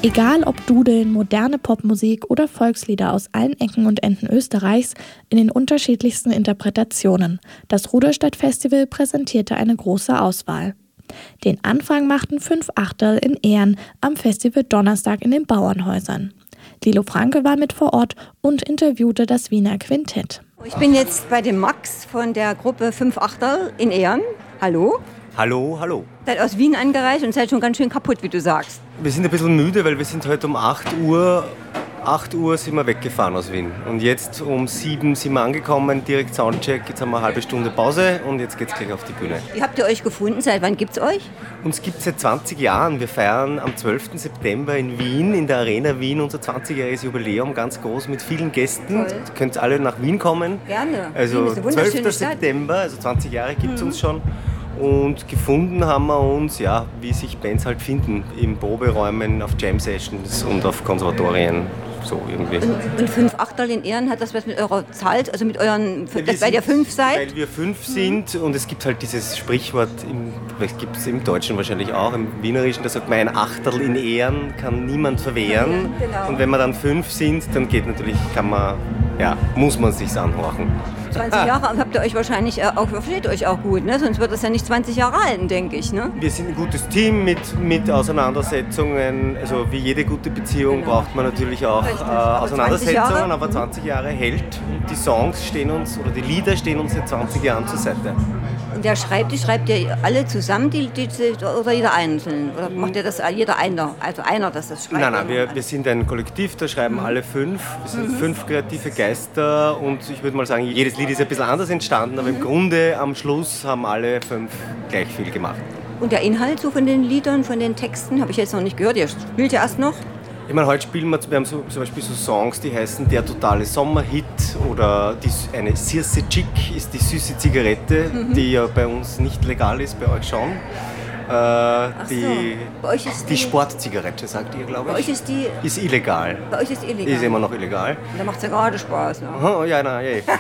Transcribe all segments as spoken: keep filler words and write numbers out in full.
Egal ob Dudeln, moderne Popmusik oder Volkslieder aus allen Ecken und Enden Österreichs in den unterschiedlichsten Interpretationen. Das Ruderstadt-Festival präsentierte eine große Auswahl. Den Anfang machten fünf Achtel in Ehren am Festival Donnerstag in den Bauernhäusern. Lilo Franke war mit vor Ort und interviewte das Wiener Quintett. Ich bin jetzt bei dem Max von der Gruppe fünf Achtel in Ehren. Hallo. Hallo, hallo. Seid aus Wien angereist und seid schon ganz schön kaputt, wie du sagst. Wir sind ein bisschen müde, weil wir sind heute um acht Uhr, acht Uhr sind wir weggefahren aus Wien. Und jetzt um sieben sind wir angekommen, direkt Soundcheck, jetzt haben wir eine halbe Stunde Pause und jetzt geht's gleich auf die Bühne. Wie habt ihr euch gefunden? Seit wann gibt's euch? Uns gibt es seit zwanzig Jahren. Wir feiern am zwölften September in Wien, in der Arena Wien, unser zwanzigjähriges Jubiläum, ganz groß mit vielen Gästen. Toll. Ihr könnt alle nach Wien kommen. Gerne. Also zwölften Stadt. September, also zwanzig Jahre gibt es mhm. uns schon. Und gefunden haben wir uns, ja, wie sich Bands halt finden, in Proberäumen, auf Jam-Sessions und auf Konservatorien, so irgendwie. Und, und fünf Achtel in Ehren, hat das was mit eurer Zahl, also mit euren, ja, dass, weil ihr fünf seid? Weil wir fünf sind und es gibt halt dieses Sprichwort, im, das gibt es im Deutschen wahrscheinlich auch, im Wienerischen, da sagt man, ein Achtel in Ehren kann niemand verwehren. Ja, genau. Und wenn wir dann fünf sind, dann geht natürlich, kann man, ja, muss man sich's anhorchen. zwanzig Jahre habt ihr euch wahrscheinlich äh, auch, versteht euch auch gut, ne? Sonst wird das ja nicht zwanzig Jahre halten, denke ich, ne? Wir sind ein gutes Team mit, mit Auseinandersetzungen, also wie jede gute Beziehung genau. braucht man natürlich auch äh, Auseinandersetzungen, aber zwanzig Jahre hält und die Songs stehen uns, oder die Lieder stehen uns seit zwanzig Jahren zur Seite. Und wer schreibt die? Schreibt ihr alle zusammen die, die, oder jeder einzeln? Oder macht ihr das jeder einer, also einer, dass das schreibt? Nein, nein, wir, wir sind ein Kollektiv, da schreiben mhm. alle fünf. Wir sind mhm. fünf kreative Geister und ich würde mal sagen, jedes Lied ist ein bisschen anders entstanden, aber mhm. im Grunde am Schluss haben alle fünf gleich viel gemacht. Und der Inhalt so von den Liedern, von den Texten, habe ich jetzt noch nicht gehört. Ihr spielt ja erst noch. Ich meine, heute spielen wir, wir haben so, zum Beispiel so Songs, die heißen Der totale Sommerhit oder die, eine Circe Chick ist die süße Zigarette, mhm. die ja bei uns nicht legal ist, bei euch schon. Äh, Ach die, so. Bei euch ist die die Sportzigarette, sagt ihr, glaube ich. Bei euch ist die... Ist illegal. Bei euch ist illegal. Ist immer noch illegal. Da macht es ja gerade Spaß. Ne? Oh, ja, nein, ja.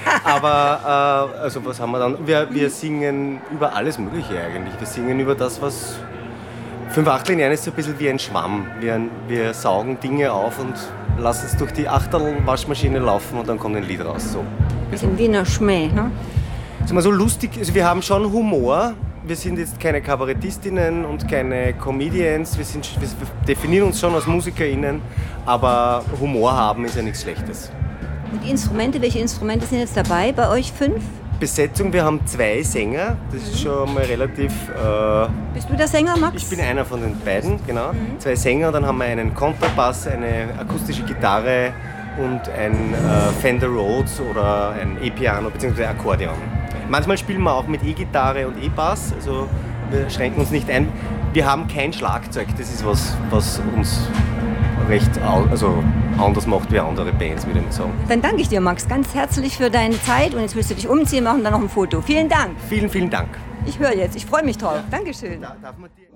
Aber, äh, also was haben wir dann? Wir, wir singen über alles Mögliche eigentlich. Wir singen über das, was... Fünf Achtel in Ehren ist so ein bisschen wie ein Schwamm. Wir, wir saugen Dinge auf und lassen es durch die Achtel-Waschmaschine laufen und dann kommt ein Lied raus. So. Bisschen Wiener Schmäh, ne? Ist mal so lustig, also wir haben schon Humor. Wir sind jetzt keine Kabarettistinnen und keine Comedians. Wir, sind, wir definieren uns schon als MusikerInnen, aber Humor haben ist ja nichts Schlechtes. Und die Instrumente, welche Instrumente sind jetzt dabei bei euch? Fünf? Besetzung, wir haben zwei Sänger, das ist schon mal relativ... Äh, Bist du der Sänger, Max? Ich bin einer von den beiden, genau. Mhm. Zwei Sänger, dann haben wir einen Kontrabass, eine akustische Gitarre und ein äh, Fender Rhodes oder ein E-Piano bzw. Akkordeon. Manchmal spielen wir auch mit E-Gitarre und E-Bass, also wir schränken uns nicht ein. Wir haben kein Schlagzeug, das ist was, was uns recht also anders macht wie andere Bands, würde ich sagen. Dann danke ich dir, Max, ganz herzlich für deine Zeit und jetzt willst du dich umziehen, machen dann noch ein Foto. Vielen Dank. Vielen, vielen Dank. Ich höre jetzt, ich freue mich drauf. Ja. Dankeschön. Da, darf man dir